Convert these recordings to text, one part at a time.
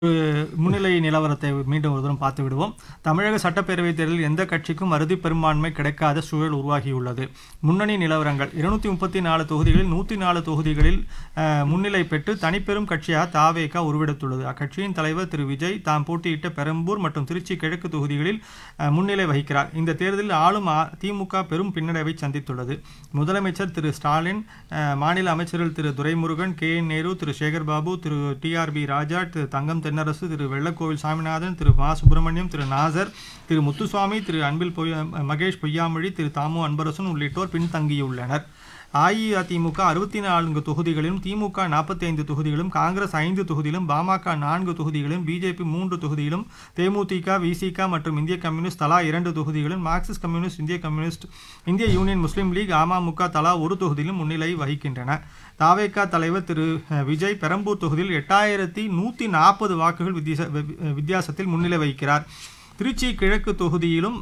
முன்னிலை நிலவரத்தை மீண்டும் ஒரு தரம் பார்த்து விடுவோம். தமிழக சட்டப்பேரவைத் தேர்தலில் எந்த கட்சிக்கும் அறுதி பெரும்பான்மை கிடைக்காத சூழல் உருவாகியுள்ளது. முன்னணி நிலவரங்கள் 234 தொகுதிகளில் 104 தொகுதிகளில் முன்னிலை பெற்று தனிப்பெரும் கட்சியாக தாவேகா உருவெடுத்துள்ளது. அக்கட்சியின் தலைவர் திரு விஜய் தாம் போட்டியிட்ட பெரம்பூர் மற்றும் திருச்சி கிழக்கு தொகுதிகளில் முன்னிலை வகிக்கிறார். இந்த தேர்தலில் ஆளும் திமுக பெரும் பின்னடைவை சந்தித்துள்ளது. முதலமைச்சர் திரு ஸ்டாலின், மாநில அமைச்சர்கள் திரு துரைமுருகன், கே என் நேரு, திரு சேகர்பாபு, திரு டிஆர்பி ராஜா, திரு தங்கம் தென்னரசு, திரு வெள்ளக்கோவில் சாமிநாதன், திரு மா சுப்பிரமணியம், திரு நாசர், திரு முத்துசுவாமி, திரு அன்பில் மகேஷ் பொய்யாமொழி, திரு தாமு அன்பரசன் உள்ளிட்டோர் பின்தங்கியுள்ளனர். அஇஅதிமுக 64 தொகுதிகளிலும், திமுக 45 தொகுதிகளும், காங்கிரஸ் 5 தொகுதியிலும், பாமக 4 தொகுதிகளிலும், பிஜேபி 3 தொகுதியிலும், தேமுதிக, விசிக மற்றும் இந்திய கம்யூனிஸ்ட் தலா 2 தொகுதிகளிலும், மார்க்சிஸ்ட் கம்யூனிஸ்ட், இந்திய கம்யூனிஸ்ட், இந்திய யூனியன் முஸ்லீம் லீக், அமமுக தலா 1 தொகுதியிலும் முன்னிலை வகிக்கின்றன. தாவேகா தலைவர் திரு விஜய் பெரம்பூர் தொகுதியில் 8140 வாக்குகள் வித்தியாசத்தில் முன்னிலை வகிக்கிறார். திருச்சி கிழக்கு தொகுதியிலும்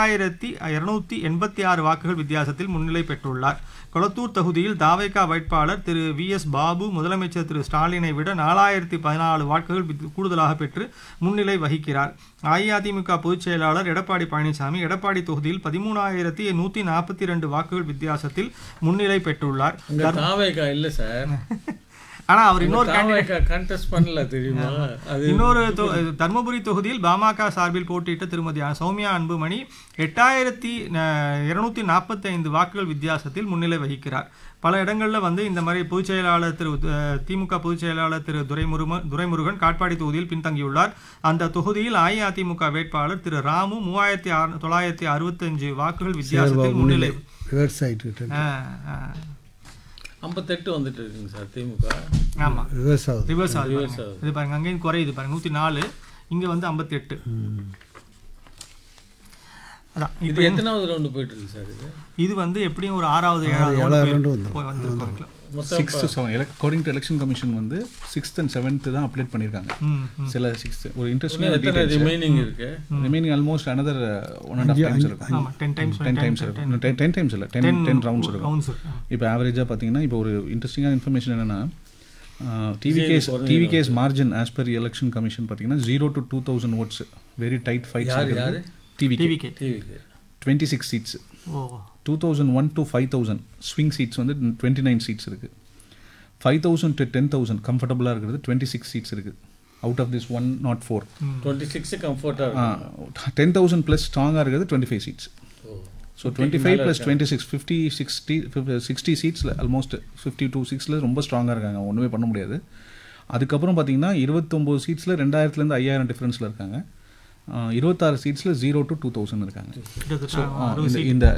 5286 வாக்குகள் வித்தியாசத்தில் முன்னிலை பெற்றுள்ளார். கொளத்தூர் தொகுதியில் தாவேகா வேட்பாளர் திரு விஎஸ் பாபு முதலமைச்சர் திரு ஸ்டாலினை விட 4014 வாக்குகள் கூடுதலாக பெற்று முன்னிலை வகிக்கிறார். அஇஅதிமுக பொதுச் செயலாளர் எடப்பாடி பழனிசாமி எடப்பாடி தொகுதியில் 13142 வாக்குகள் வித்தியாசத்தில் முன்னிலை பெற்றுள்ளார். ஆனா அவர் இன்னொரு தர்மபுரி தொகுதியில் பாமக சார்பில் போட்டியிட்ட திருமதி சௌமியா அன்புமணி 8245 வாக்குகள் வித்தியாசத்தில் முன்னிலை வகிக்கிறார். பல இடங்களில் இந்த மாதிரி பொதுச் செயலாளர் திமுக பொதுச் செயலாளர் திரு துரைமுருகன் காட்பாடி தொகுதியில் பின்தங்கியுள்ளார். அந்த தொகுதியில் அஇஅதிமுக வேட்பாளர் திரு ராமு 3965 வாக்குகள் வித்தியாசத்தில் முன்னிலை 58 வந்துட்டு இருக்குங்க சார் திமுக. ஆமாம், ரிவர்ஸ் ஆகுது. இது பாருங்க, அங்கேயும் குறையுது பாருங்க, 104, இங்கே 58. அதான் இப்போ எத்தனாவது ரவுண்டு போயிட்டு இருக்கு சார்? இது எப்படியும் ஒரு 6வது 7வது round according to election commission 6th and 7th தான் அப்டேட் பண்ணியிருக்காங்க. சில 6th ஒரு இன்ட்ரெஸ்டிங் ரிமைனிங் இருக்கு. ரிமைனிங் ஆல்மோஸ்ட் another 1.5 times இருக்கும். 10 times இருக்கும். 10 times இல்லை, 10 rounds இருக்கும். இப்போ ஆவரேஜாக பார்த்தீங்கன்னா இப்போ ஒரு இன்ட்ரெஸ்டிங்கான இன்ஃபர்மேஷன் என்னன்னா, டிவிகேஸ் margin as per election commission பார்த்தீங்கன்னா 0 to 2000 votes very tight fights. TVK 26 seats, 2001 to 5000 swing seeds 29 seats இருக்குது. 5000 to 10000 கம்ஃபர்டபுளாக இருக்கிறது 26 seats இருக்குது. அவுட் ஆஃப் திஸ் 104 26 கம்ஃபர்ட்டாக 10,000 ப்ளஸ் ஸ்ட்ராங்காக இருக்கிறது 25 seats. ஸோ 25 + 26 60 seatsல ஆல்மோஸ்ட் 52-6 ரொம்ப ஸ்ட்ராங்காக இருக்காங்க, ஒன்றுமே பண்ண முடியாது. அதுக்கப்புறம் பார்த்தீங்கன்னா 29 seatsல 2000 5000 டிஃப்ரென்ஸில் இருக்காங்க. 26 seatsல 0 to 2000 இருக்காங்க. ஸோ இந்த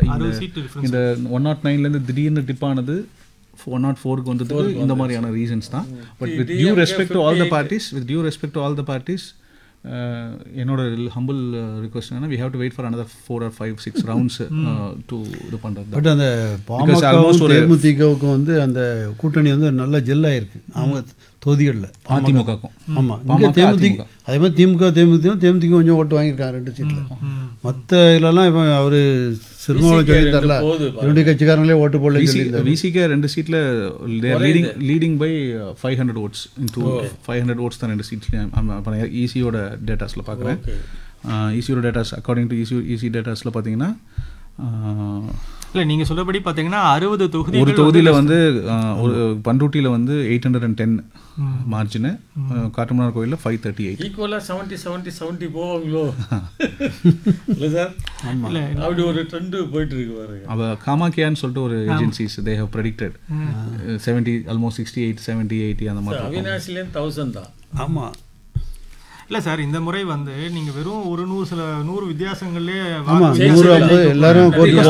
109 திடீர்னு டிப் ஆனது 104க்கு வந்ததுக்கு இந்த மாதிரியான ரீசன்ஸ் தான். But with due respect to all the parties என்னோட ஹம்பிள் ரிக்வெஸ்ட் என்னன்னா, we have to wait for another 4 or 5 6 rounds to இது பண்ணுறது. பட் அந்த பாமகவுக்கும் தேமுதிகவுக்கும் அந்த கூட்டணி நல்ல ஜெல்லாயிருக்கு அவங்க தொகுதிகளில். அதிமுகவுக்கும் ஆமாம், இங்கே தேமுதிக அதே மாதிரி தேமுதிக கொஞ்சம் ஓட்டு வாங்கியிருக்காங்க 2 சீட்டில். மற்ற இதுலலாம் இப்போ அவர் சிறுமாவளம் சொல்லி தரல, 2 கட்சிக்காரங்களே ஓட்டு போடல. விசிகே 2 சீட்டில் லீடிங் பை 500 votes. 500 votes தான் 2 சீட்ஸ்லையும். அப்புறம் ஈசியோட டேட்டாஸில் பார்க்குறேன். ஈசியோட டேட்டாஸ் அக்கார்டிங் டு ஈசி டேட்டாஸில் பார்த்தீங்கன்னா, இல்லை நீங்கள் சொல்லபடி பார்த்தீங்கன்னா 60 தொகுதி, ஒரு தொகுதியில் ஒரு பண்ருட்டியில் 810 மார்ஜினு, காட்டுமன்னார் கோயிலில் 538. ஈக்குவலாக 70 போவாங்களோ இல்லை சார்? இல்லை, அப்படி ஒரு ட்ரெண்டு போயிட்டு இருக்கு பாருங்க. அவள் காமாக்கியான்னு சொல்லிட்டு ஒரு agencies they have predicted 70 almost 68 70 80 அந்த மாதிரி. அவினாசிலேருந்து 1000 தான். ஆமாம், இல்லை சார், இந்த முறை நீங்கள் வெறும் ஒரு 100 வித்தியாசங்களே எல்லாரும் கோர்ட்ல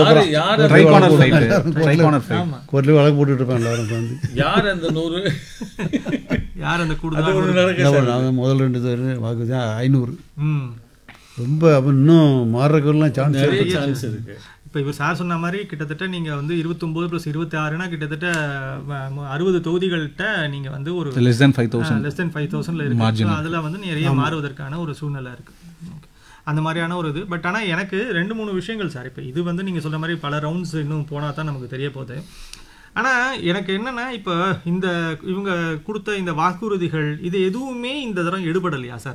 வழக்கு போட்டுட்டு இருப்பாங்க எல்லாரும் வந்து. யார் அந்த 100 யார் அந்த கூடுதல் முதல் 2 வாக்கு தான் 500. ரொம்ப அப்போ இன்னும் மாறுறதுக்கெல்லாம் சான்ஸ் இருக்கு. இப்போ இவர் சார் சொன்ன மாதிரி கிட்டத்தட்ட நீங்கள் 29 + 26னா கிட்டத்தட்ட 60 தொகுதிகள்கிட்ட நீங்கள் ஒரு less than 5000 இருக்கு. அதில் நிறைய மாறுவதற்கான ஒரு சூழ்நிலை இருக்குது. அந்த மாதிரியான ஒரு இது. பட் ஆனால் எனக்கு 2-3 விஷயங்கள் சார். இப்போ இது நீங்கள் சொல்கிற மாதிரி பல ரவுண்ட்ஸ் இன்னும் போனால் தான் நமக்கு தெரிய போகுது. ஆனால் எனக்கு என்னென்னா, இப்போ இவங்க கொடுத்த இந்த வாக்குறுதிகள் இது எதுவுமே இந்த தரம் எடுபடலையா சார்?